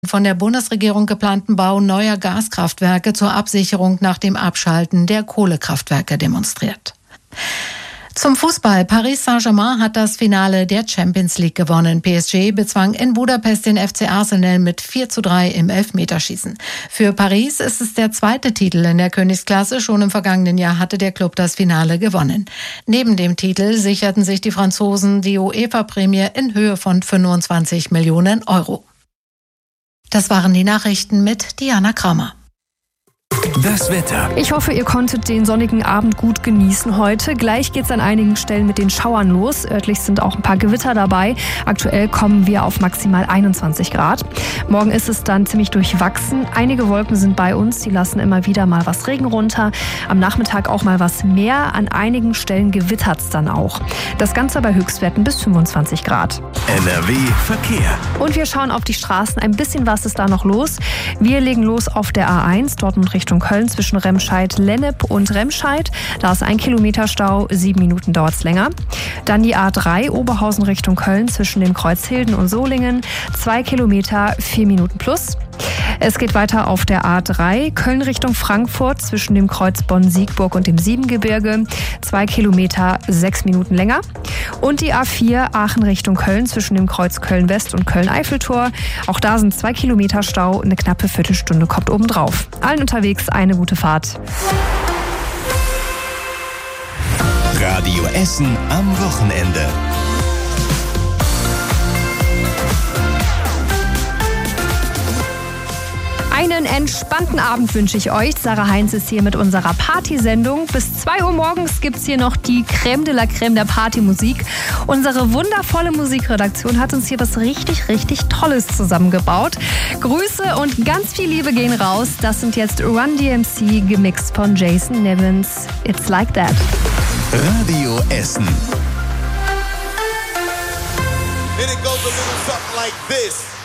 von der Bundesregierung geplanten Bau neuer Gaskraftwerke zur Absicherung nach dem Abschalten der Kohlekraftwerke demonstriert. Zum Fußball. Paris Saint-Germain hat das Finale der Champions League gewonnen. PSG bezwang in Budapest den FC Arsenal mit 4:3 im Elfmeterschießen. Für Paris ist es der zweite Titel in der Königsklasse. Schon im vergangenen Jahr hatte der Club das Finale gewonnen. Neben dem Titel sicherten sich die Franzosen die UEFA-Prämie in Höhe von 25 Millionen Euro. Das waren die Nachrichten mit Diana Kramer. Das Wetter. Ich hoffe, ihr konntet den sonnigen Abend gut genießen heute. Gleich geht's an einigen Stellen mit den Schauern los. Örtlich sind auch ein paar Gewitter dabei. Aktuell kommen wir auf maximal 21 Grad. Morgen ist es dann ziemlich durchwachsen. Einige Wolken sind bei uns, die lassen immer wieder mal was Regen runter. Am Nachmittag auch mal was mehr. An einigen Stellen gewittert's dann auch. Das Ganze bei Höchstwerten bis 25 Grad. NRW Verkehr. Und wir schauen auf die Straßen. Ein bisschen was ist da noch los. Wir legen los auf der A1, Dortmund Richtung Köln zwischen Remscheid-Lennep und Remscheid. Da ist 1 Kilometer Stau, 7 Minuten dauert es länger. Dann die A3 Oberhausen Richtung Köln zwischen dem Kreuz Hilden und Solingen. 2 Kilometer, 4 Minuten plus. Es geht weiter auf der A3 Köln Richtung Frankfurt zwischen dem Kreuz Bonn-Siegburg und dem Siebengebirge. 2 Kilometer, 6 Minuten länger. Und die A4 Aachen Richtung Köln zwischen dem Kreuz Köln-West und Köln-Eiffeltor. Auch da sind 2 Kilometer Stau, eine knappe Viertelstunde kommt obendrauf. Allen unterwegs eine gute Fahrt. Radio Essen am Wochenende. Einen entspannten Abend wünsche ich euch. Sarah Heinz ist hier mit unserer Partysendung. Bis 2 Uhr morgens gibt es hier noch die Crème de la Crème der Partymusik. Unsere wundervolle Musikredaktion hat uns hier was richtig, richtig Tolles zusammengebaut. Grüße und ganz viel Liebe gehen raus. Das sind jetzt Run DMC, gemixt von Jason Nevins. It's Like That. Radio Essen. And it goes a little something like this.